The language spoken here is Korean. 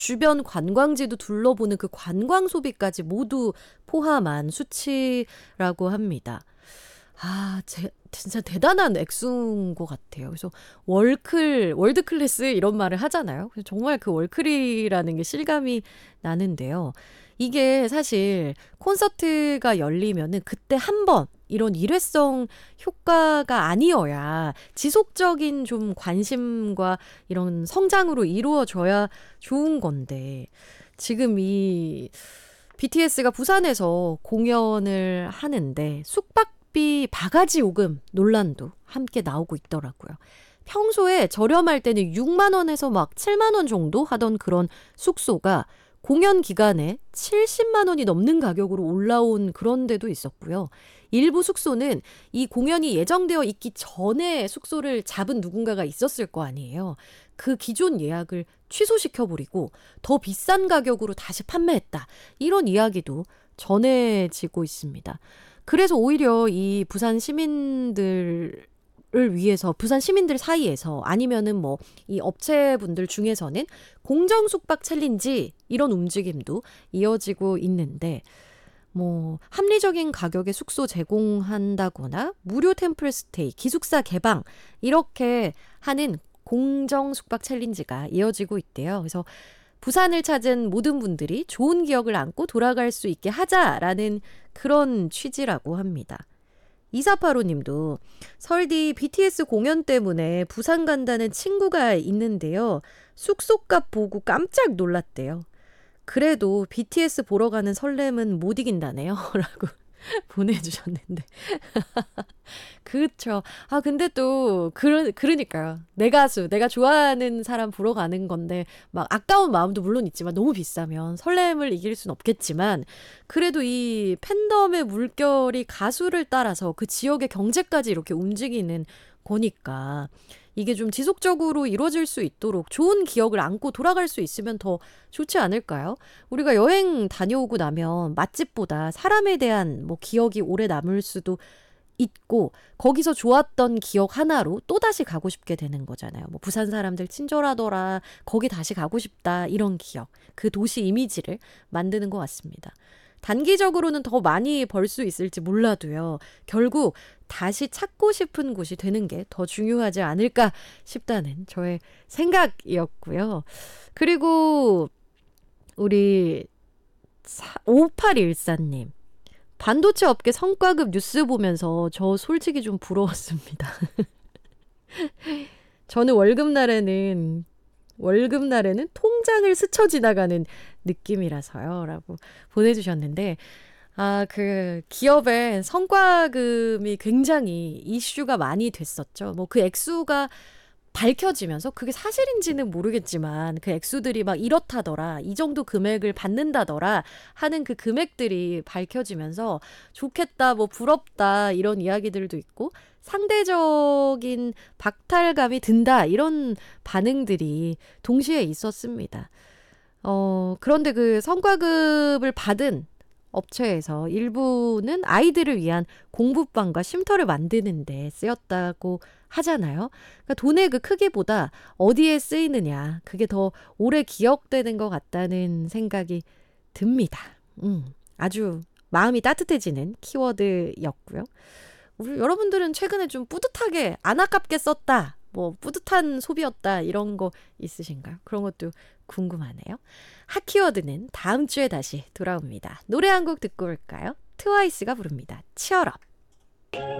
주변 관광지도 둘러보는 그 관광 소비까지 모두 포함한 수치라고 합니다. 진짜 대단한 액수인 것 같아요. 그래서 월드 클래스 이런 말을 하잖아요. 그래서 정말 그 월클이라는 게 실감이 나는데요. 이게 사실 콘서트가 열리면은 그때 한 번 이런 일회성 효과가 아니어야 지속적인 좀 관심과 이런 성장으로 이루어져야 좋은 건데 지금 이 BTS가 부산에서 공연을 하는데 숙박비 바가지 요금 논란도 함께 나오고 있더라고요. 평소에 저렴할 때는 6만 원에서 막 7만 원 정도 하던 그런 숙소가 공연 기간에 70만 원이 넘는 가격으로 올라온 그런 데도 있었고요. 일부 숙소는 이 공연이 예정되어 있기 전에 숙소를 잡은 누군가가 있었을 거 아니에요. 그 기존 예약을 취소시켜버리고 더 비싼 가격으로 다시 판매했다. 이런 이야기도 전해지고 있습니다. 그래서 오히려 이 부산 시민들을 위해서 부산 시민들 사이에서 아니면은 뭐 이 업체분들 중에서는 공정 숙박 챌린지 이런 움직임도 이어지고 있는데 뭐 합리적인 가격에 숙소 제공한다거나 무료 템플 스테이, 기숙사 개방 이렇게 하는 공정 숙박 챌린지가 이어지고 있대요. 그래서 부산을 찾은 모든 분들이 좋은 기억을 안고 돌아갈 수 있게 하자라는 그런 취지라고 합니다. 2485님도 설디 BTS 공연 때문에 부산 간다는 친구가 있는데요. 숙소값 보고 깜짝 놀랐대요. 그래도 BTS 보러 가는 설렘은 못 이긴다네요. 라고 보내주셨는데. 그렇죠. 근데 또 그러니까요. 내 가수, 내가 좋아하는 사람 보러 가는 건데 막 아까운 마음도 물론 있지만 너무 비싸면 설렘을 이길 순 없겠지만 그래도 이 팬덤의 물결이 가수를 따라서 그 지역의 경제까지 이렇게 움직이는 거니까 이게 좀 지속적으로 이루어질 수 있도록 좋은 기억을 안고 돌아갈 수 있으면 더 좋지 않을까요? 우리가 여행 다녀오고 나면 맛집보다 사람에 대한 뭐 기억이 오래 남을 수도 있고 거기서 좋았던 기억 하나로 또다시 가고 싶게 되는 거잖아요. 뭐 부산 사람들 친절하더라. 거기 다시 가고 싶다. 이런 기억. 그 도시 이미지를 만드는 것 같습니다. 단기적으로는 더 많이 벌 수 있을지 몰라도요. 결국 다시 찾고 싶은 곳이 되는 게 더 중요하지 않을까 싶다는 저의 생각이었고요. 그리고 우리 5814님. 반도체 업계 성과급 뉴스 보면서 저 솔직히 좀 부러웠습니다. 저는 월급날에는 통장을 스쳐 지나가는 느낌이라서요. 라고 보내주셨는데, 그 기업의 성과금이 굉장히 이슈가 많이 됐었죠. 뭐 그 액수가 밝혀지면서 그게 사실인지는 모르겠지만 그 액수들이 막 이렇다더라, 이 정도 금액을 받는다더라 하는 그 금액들이 밝혀지면서 좋겠다, 뭐 부럽다 이런 이야기들도 있고 상대적인 박탈감이 든다 이런 반응들이 동시에 있었습니다. 그런데 그 성과급을 받은 업체에서 일부는 아이들을 위한 공부방과 쉼터를 만드는 데 쓰였다고 하잖아요. 그러니까 돈의 그 크기보다 어디에 쓰이느냐, 그게 더 오래 기억되는 것 같다는 생각이 듭니다. 아주 마음이 따뜻해지는 키워드였고요. 우리 여러분들은 최근에 좀 뿌듯하게 안 아깝게 썼다, 뭐 뿌듯한 소비였다 이런 거 있으신가요? 그런 것도 궁금하네요. 핫키워드는 다음 주에 다시 돌아옵니다. 노래 한 곡 듣고 올까요? 트와이스가 부릅니다. 치얼업.